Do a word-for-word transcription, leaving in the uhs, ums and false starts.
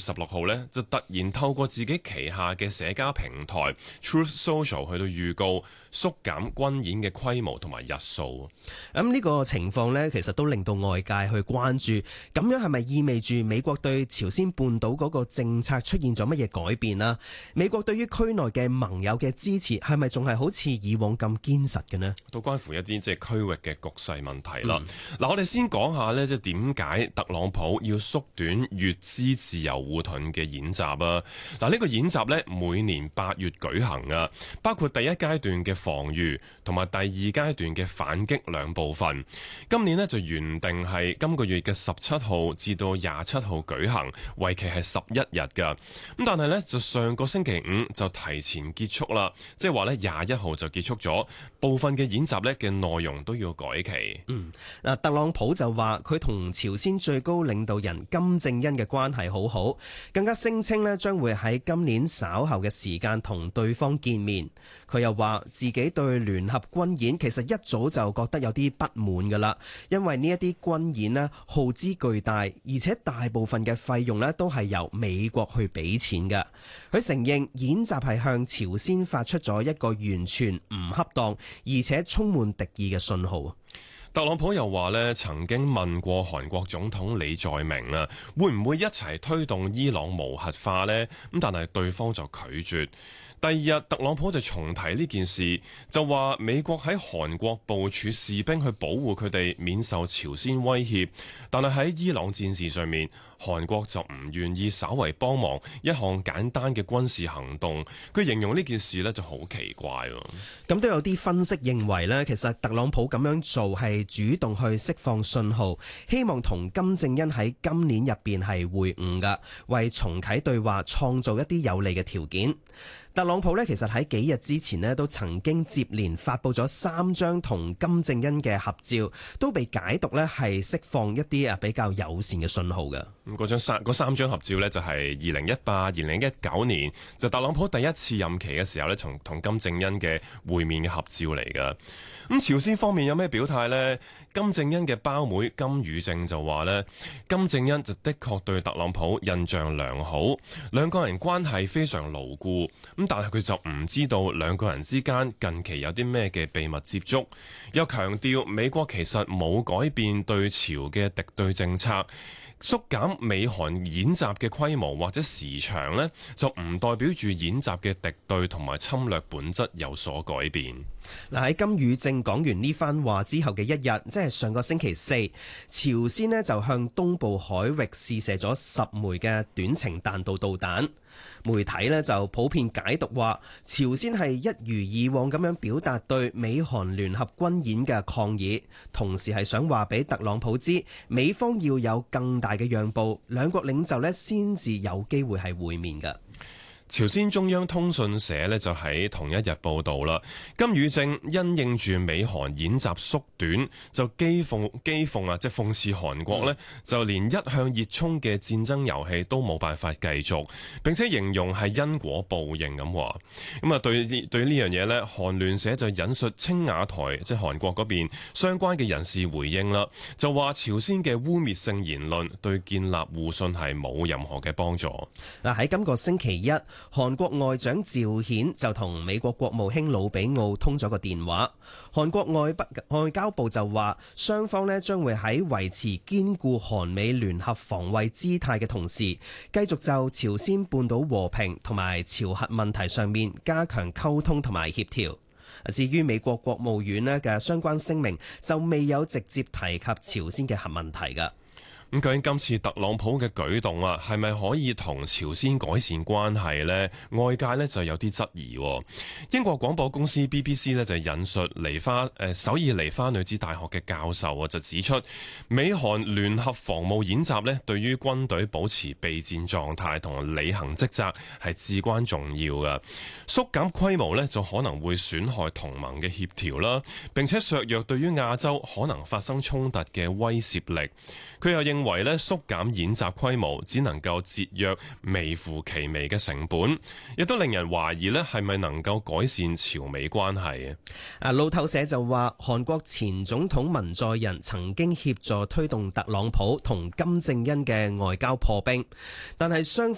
十六號呢，就突然透過自己旗下嘅社交平台 Truth Social 去到預告縮減軍演嘅規模同埋日數。 咁呢個情況呢，其實都令到外界去關注，咁樣係咪意味住美國對朝鮮半島嗰個政策出現咗乜嘢改變啦？美國對於區內嘅盟友嘅支持係咪仲係好似以往咁堅實嘅呢？ 都關乎一啲即係區域嘅局勢問題啦。嗱、嗯，我哋先講下呢，即係點解特朗普要縮短乙支自由護盾嘅演習啊？嗱，呢個演習呢，每年八月舉行啊，包括第一階段嘅防禦同埋第二階段嘅反擊兩部分。今年呢，就原定係今個月嘅十七號至到廿七號舉行，為期係十一日噶。咁但係呢，就上個星期五就提前結束啦，即係話呢，廿一號就結束咗，部分嘅演習呢嘅內容都要改期。 嗯，嗱，特朗普就話佢同朝鮮最高領導人金正恩嘅關係好好，更加聲稱呢將會喺今年稍後嘅時間同對方見面。佢又話自己對聯合軍演其實一早就覺得有啲不滿噶啦，因為呢一啲軍演呢耗資巨大，而且大部分嘅費用呢都係由美國去俾錢嘅。佢承認演習係向朝鮮發出咗一個完全唔恰當而且充滿敵意嘅信號。 特朗普又話咧，曾經問過韓國總統李在明啊，會唔會一齊推動伊朗無核化呢？咁但係對方就拒絕。第二日，特朗普就重提呢件事，就話美國喺韓國部署士兵去保護佢哋免受朝鮮威脅，但係喺伊朗戰事上面，韓國就唔願意稍為幫忙一項簡單嘅軍事行動。佢形容呢件事呢就好奇怪喎。 咁都有啲分析認為呢，其實特朗普咁樣做係主動去釋放信號，希望同金正恩喺今年入邊係會晤㗎，為重啟對話創造一啲有利嘅條件。特朗普呢，其實喺幾日之前呢，都曾經接連發布咗三張同金正恩嘅合照，都被解讀呢係釋放一啲啊比較友善嘅信號嘅。 咁嗰張三嗰三張合照呢，就係二零一八、二零一九年就特朗普第一次任期嘅時候呢，從同金正恩嘅會面嘅合照嚟㗎。咁朝鮮方面有咩表態呢？金正恩嘅胞妹金與正就話呢，金正恩就的確對特朗普印象良好，兩個人關係非常牢固。咁但係佢就唔知道兩個人之間近期有啲咩嘅秘密接觸，又強調美國其實冇改變對朝嘅敵對政策。縮減美韓演習嘅規模或者時長呢，就唔代表住演習嘅敵對同埋侵略本質有所改變。 嗱，喺金與正講完呢番話之後嘅一日，即係上個星期四，朝鮮呢就向東部海域試射咗十枚嘅短程彈道導彈。媒體呢就普遍解讀話，朝鮮係一如以往咁樣表達對美韓聯合軍演嘅抗議，同時係想話俾特朗普知，美方要有更大嘅讓步，兩國領袖呢先至有機會係會面嘅。 朝鮮中央通訊社呢就喺同一日報道啦，金與正因應住美韓演習縮短，就譏諷譏諷啊，即係諷刺韓國呢，就連一向熱衷嘅戰爭遊戲都冇辦法繼續，並且形容係因果報應咁話。咁啊，對對呢樣嘢呢，韓聯社就引述青瓦台即係韓國嗰邊相關嘅人士回應啦，就話朝鮮嘅污蔑性言論對建立互信係冇任何嘅幫助。 嗱，喺今個星期一，韓國外長趙顯就同美國國務卿魯比奧通咗個電話。韓國外外交部就話，雙方呢將會喺維持堅固韓美聯合防衛姿態嘅同時，繼續就朝鮮半島和平同埋朝核問題上面加強溝通同埋協調。至於美國國務院呢嘅相關聲明，就未有直接提及朝鮮嘅核問題㗎。 咁究竟今次特朗普嘅舉動啊，係咪可以同朝鮮改善關係呢？外界呢就有啲質疑。英國廣播公司 B B C 呢就引述梨花誒首爾梨花女子大學嘅教授啊，就指出美韓聯合防務演習呢，對於軍隊保持備戰狀態同履行職責係至關重要嘅。縮減規模呢，就可能會損害同盟嘅協調啦，並且削弱對於亞洲可能發生衝突嘅威懾力。佢又認為咧，縮減演習規模只能夠節約微乎其微嘅成本，亦都令人懷疑咧係咪能夠改善朝美關係啊？ 路透社就話，韓國前總統文在寅曾經協助推動特朗普同金正恩嘅外交破冰，但係雙